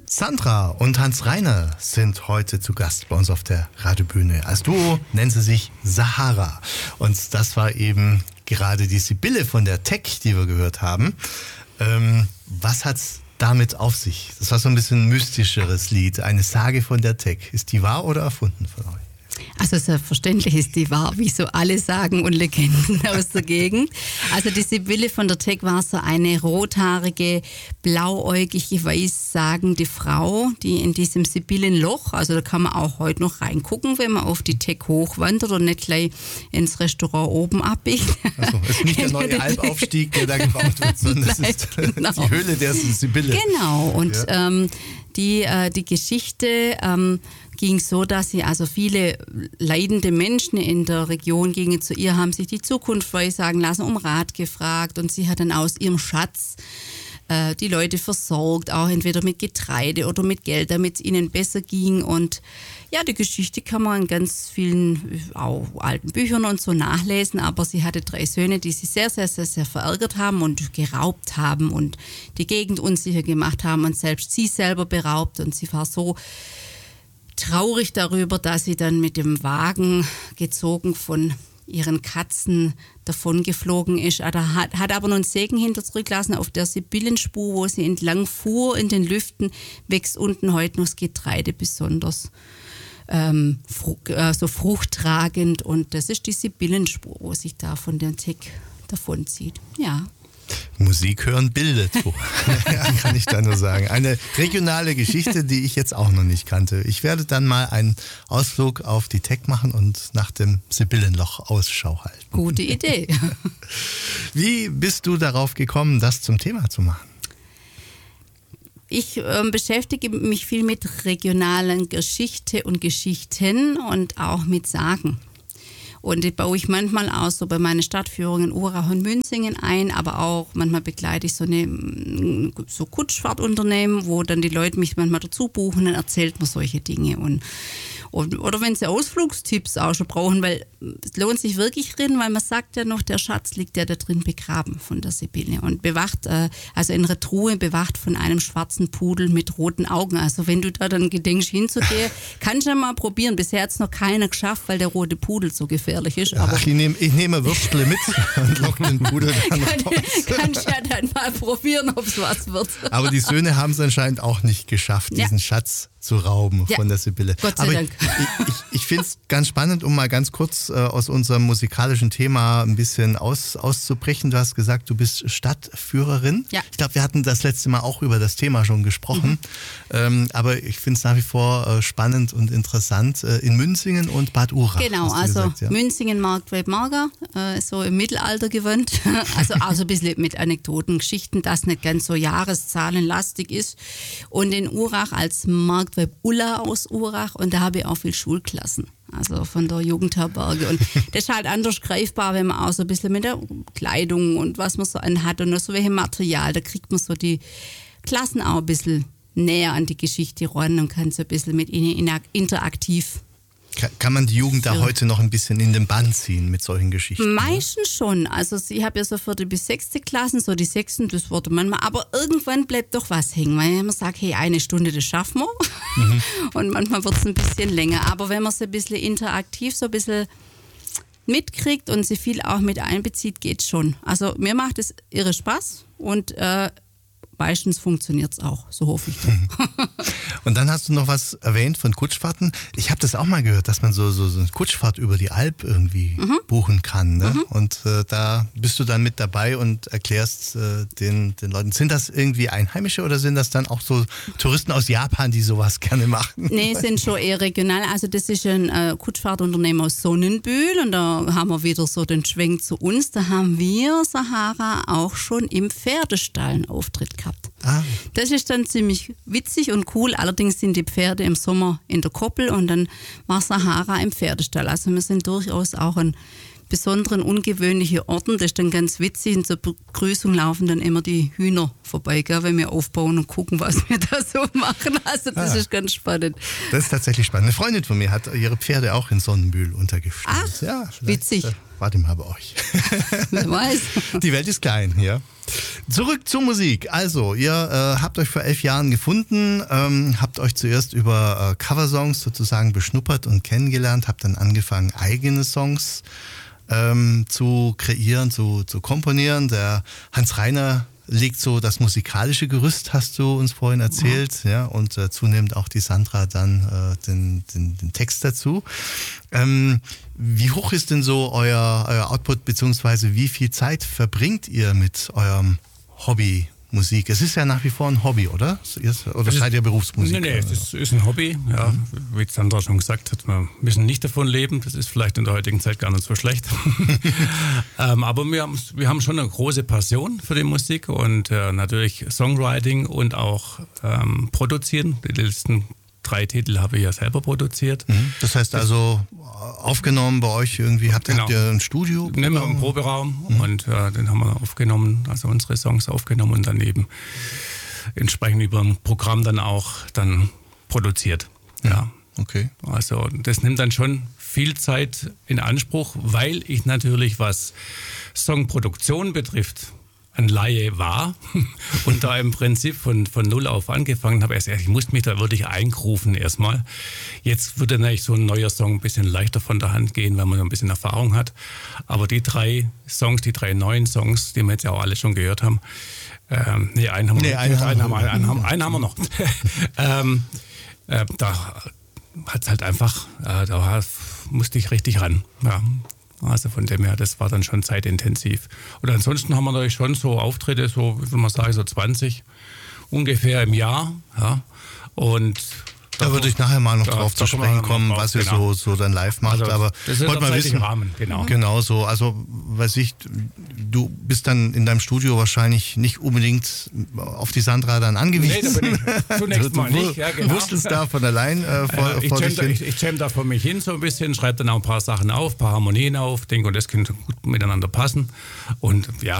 Sandra und Hans Reiner sind heute zu Gast bei uns auf der Radiobühne. Als Duo nennen sie sich Sahara. Und das war eben gerade die Sibylle von der Tech, die wir gehört haben. Was hat's damit auf sich? Das war so ein bisschen ein mystischeres Lied. Eine Sage von der Tech. Ist die wahr oder erfunden von euch? Also selbstverständlich ist die wahr, wie so alle Sagen und Legenden aus der Gegend. Also die Sibylle von der Tech war so eine rothaarige, blauäugige, weissagende Frau, die in diesem Sibyllenloch, also da kann man auch heute noch reingucken, wenn man auf die Tech hochwandert und nicht gleich ins Restaurant oben abbiegt. Also es ist nicht der neue Alpaufstieg, der da gebaut wird, sondern das ist genau die Höhle der Sibylle. Genau, und ja. Die Geschichte ging so, dass sie also viele leidende Menschen in der Region gingen zu ihr, haben sich die Zukunft weissagen lassen, um Rat gefragt, und sie hat dann aus ihrem Schatz die Leute versorgt, auch entweder mit Getreide oder mit Geld, damit es ihnen besser ging. Und ja, die Geschichte kann man in ganz vielen auch alten Büchern und so nachlesen, aber sie hatte 3 Söhne, die sie sehr, sehr, sehr, sehr verärgert haben und geraubt haben und die Gegend unsicher gemacht haben und selbst sie selber beraubt, und sie war so traurig darüber, dass sie dann mit dem Wagen gezogen von ihren Katzen davon geflogen ist. Hat aber noch einen Segen hinter zurückgelassen. Auf der Sibyllenspur, wo sie entlang fuhr in den Lüften, wächst unten heute noch das Getreide besonders so fruchttragend. Und das ist die Sibyllenspur, wo sich da von der Tech davonzieht. Ja. Musik hören bildet. Ja, kann ich da nur sagen. Eine regionale Geschichte, die ich jetzt auch noch nicht kannte. Ich werde dann mal einen Ausflug auf die Tech machen und nach dem Sibyllenloch Ausschau halten. Gute Idee. Wie bist du darauf gekommen, das zum Thema zu machen? Ich beschäftige mich viel mit regionalen Geschichte und Geschichten und auch mit Sagen. Und die baue ich manchmal auch so bei meinen Stadtführungen Urach und Münzingen ein, aber auch manchmal begleite ich so Kutschfahrtunternehmen, wo dann die Leute mich manchmal dazu buchen, dann erzählt man solche Dinge. Oder wenn sie Ausflugstipps auch schon brauchen, weil es lohnt sich wirklich drin, weil man sagt ja noch, der Schatz liegt ja da drin begraben von der Sibylle und bewacht, also in einer Truhe bewacht von einem schwarzen Pudel mit roten Augen. Also wenn du da dann gedenkst hinzugehen, kannst du ja mal probieren. Bisher hat es noch keiner geschafft, weil der rote Pudel so gefährlich ist. Aber ach, ich nehme Würstle mit und lock den Pudel dann noch raus. Kannst ja dann mal probieren, ob es was wird. Aber die Söhne haben es anscheinend auch nicht geschafft, diesen Schatz zu rauben von der Sibylle. Gott sei Dank. Ich finde es ganz spannend, um mal ganz kurz aus unserem musikalischen Thema ein bisschen auszubrechen. Du hast gesagt, du bist Stadtführerin. Ja. Ich glaube, wir hatten das letzte Mal auch über das Thema schon gesprochen. Aber ich finde es nach wie vor spannend und interessant in Münzingen und Bad Urach. Genau, also gesagt, ja. Münzingen, Marktweg, Marga, so im Mittelalter gewöhnt. Also auch so ein bisschen mit Anekdoten, Geschichten, das nicht ganz so jahreszahlenlastig ist. Und in Urach als Marktweb Ulla aus Urach, und da habe ich auch viel Schulklassen, also von der Jugendherberge, und das ist halt anders greifbar, wenn man auch so ein bisschen mit der Kleidung und was man so anhat und so welches Material, da kriegt man so die Klassen auch ein bisschen näher an die Geschichte ran und kann so ein bisschen mit ihnen interaktiv. Kann man die Jugend da heute noch ein bisschen in den Bann ziehen mit solchen Geschichten? Meistens schon. Also ich habe ja so 4. bis 6. Klassen, so die 6. das wurde manchmal, aber irgendwann bleibt doch was hängen, weil man sagt, hey, 1 Stunde, das schaffen wir. Und manchmal wird es ein bisschen länger. Aber wenn man es ein bisschen interaktiv, so ein bisschen mitkriegt und sie viel auch mit einbezieht, geht's schon. Also mir macht es irre Spaß und meistens funktioniert es auch, so hoffe ich doch. Und dann hast du noch was erwähnt von Kutschfahrten. Ich habe das auch mal gehört, dass man so eine Kutschfahrt über die Alp irgendwie buchen kann. Ne? Und da bist du dann mit dabei und erklärst den Leuten. Sind das irgendwie Einheimische oder sind das dann auch so Touristen aus Japan, die sowas gerne machen? Nee, sind schon eher regional. Also das ist ein Kutschfahrtunternehmen aus Sonnenbühl, und da haben wir wieder so den Schwenk zu uns. Da haben wir, Sahara, auch schon im Pferdestall einen Auftritt gehabt. Das ist dann ziemlich witzig und cool. Allerdings sind die Pferde im Sommer in der Koppel und dann war Sahara im Pferdestall. Also wir sind durchaus auch an besonderen, ungewöhnlichen Orten. Das ist dann ganz witzig. Und zur Begrüßung laufen dann immer die Hühner vorbei, gell, wenn wir aufbauen und gucken, was wir da so machen. Also das ist ganz spannend. Das ist tatsächlich spannend. Eine Freundin von mir hat ihre Pferde auch in Sonnenbühl untergestellt. Ach, ja, witzig. warte mal bei euch. Wer weiß. Die Welt ist klein, ja. Zurück zur Musik. Also, ihr habt euch vor 11 Jahren gefunden, habt euch zuerst über Coversongs sozusagen beschnuppert und kennengelernt, habt dann angefangen, eigene Songs zu kreieren, zu komponieren. Der Hans Reiner legt so das musikalische Gerüst, hast du uns vorhin erzählt, ja, und zunehmend auch die Sandra dann den Text dazu. Wie hoch ist denn so euer Output, beziehungsweise wie viel Zeit verbringt ihr mit eurem Hobby Musik? Es ist ja nach wie vor ein Hobby, oder? Oder seid ihr Berufsmusiker? Nee, es ist ein Hobby. Ja. Wie Sandra schon gesagt hat, wir müssen nicht davon leben. Das ist vielleicht in der heutigen Zeit gar nicht so schlecht. Aber wir haben schon eine große Passion für die Musik und natürlich Songwriting und auch Produzieren. Die letzten 3 Titel habe ich ja selber produziert. Das heißt also, aufgenommen bei euch irgendwie, habt ihr ein Studio? Nehmen wir einen Proberaum und den haben wir aufgenommen, also unsere Songs aufgenommen und dann eben entsprechend über ein Programm dann auch produziert. Ja. Okay. Also das nimmt dann schon viel Zeit in Anspruch, weil ich natürlich, was Songproduktion betrifft, ein Laie war und da im Prinzip von null auf angefangen habe. Ich musste mich da wirklich eingrufen erstmal. Jetzt würde natürlich so ein neuer Song ein bisschen leichter von der Hand gehen, weil man so ein bisschen Erfahrung hat. Aber die 3 neuen Songs, die wir jetzt ja auch alle schon gehört haben, einen haben wir noch. Da hat es halt einfach, da musste ich richtig ran. Ja. Also von dem her, das war dann schon zeitintensiv. Und ansonsten haben wir natürlich schon so Auftritte, so, wie soll man sagen, so 20 ungefähr im Jahr. Ja. Und da würde ich nachher mal noch drauf zu sprechen kommen, was ihr so dann live macht. Also, aber das ist wollte mal wissen, Rahmen, genau. Genau so. Also, weiß ich, du bist dann in deinem Studio wahrscheinlich nicht unbedingt auf die Sandra dann angewiesen. Nee, da bin ich zunächst mal nicht. Ja, genau. Du wusstest da von allein vor dich hin. Ich jam da vor mich hin so ein bisschen, schreibe dann auch ein paar Sachen auf, ein paar Harmonien auf, denke, und das könnte gut miteinander passen. Und ja,